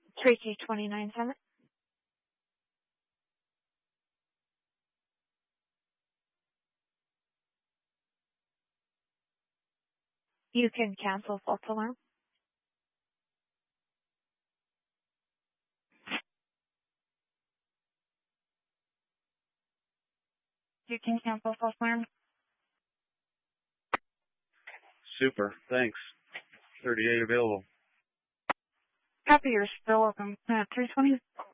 Tracy 29-7. You can cancel false alarm. You can cancel false alarm. Super. Thanks. 38 available. Copy, you're still welcome. 320.